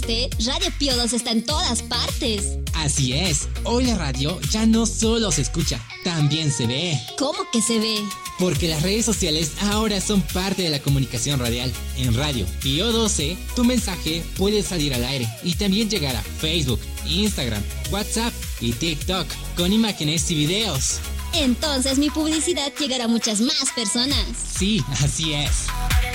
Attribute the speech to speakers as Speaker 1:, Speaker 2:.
Speaker 1: ¿Viste? Radio Piodos está en todas partes.
Speaker 2: Así es, hoy la radio ya no solo se escucha, también se ve.
Speaker 1: ¿Cómo que se ve?
Speaker 2: Porque las redes sociales ahora son parte de la comunicación radial. En Radio Pío 12, tu mensaje puede salir al aire y también llegar a Facebook, Instagram, WhatsApp y TikTok con imágenes y videos.
Speaker 1: Entonces mi publicidad llegará a muchas más personas.
Speaker 2: Sí, así es.